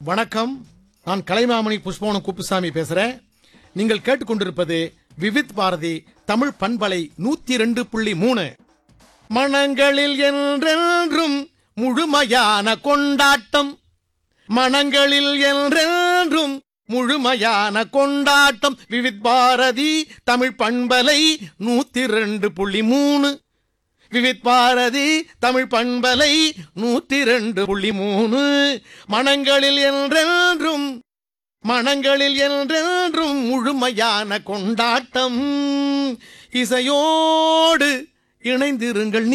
வணக்கம். நான் கலைமாமணி புஷ்பவனம் குப்புசாமி பேசுறேன். நீங்கள் கேட்டுக்கொண்டிருப்பது விவித் பாரதி தமிழ் பண்பலை 102.3. மனங்களில் என்றென்றும் முழுமையான கொண்டாட்டம், மனங்களில் என்றென்றும் முழுமையான கொண்டாட்டம். விவித் பாரதி தமிழ் பண்பலை 102.3. விவித் பாரதி தமிழ் பண்பலை 102.3. மனங்களில் என்றென்றும் முழுமையான கொண்டாட்டம். இசையோடு இணைந்திருங்கள்.